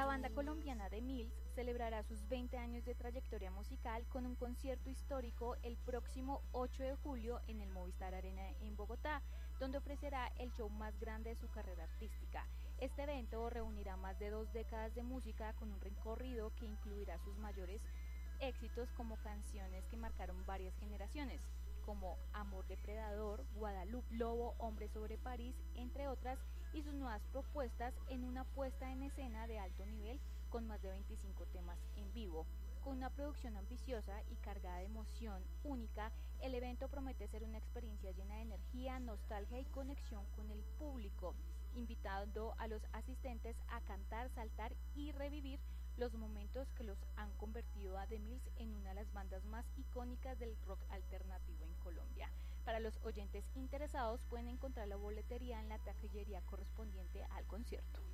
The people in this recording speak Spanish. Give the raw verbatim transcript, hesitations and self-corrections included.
La banda colombiana The Mills celebrará sus veinte años de trayectoria musical con un concierto histórico el próximo ocho de julio en el Movistar Arena en Bogotá, donde ofrecerá el show más grande de su carrera artística. Este evento reunirá más de dos décadas de música con un recorrido que incluirá sus mayores éxitos como canciones que marcaron varias generaciones, como Amor Depredador, Guadalupe, Lobo, Hombre sobre París, entre otras, y sus nuevas propuestas en una puesta en escena de alto nivel con más de veinticinco temas en vivo. Con una producción ambiciosa y cargada de emoción única, el evento promete ser una experiencia llena de energía, nostalgia y conexión con el público, invitando a los asistentes a cantar, saltar y revivir los momentos que los han convertido a The Mills en una de las bandas más icónicas del rock alternativo en Colombia. Para los oyentes interesados pueden encontrar la boletería en la taquillería correspondiente al concierto.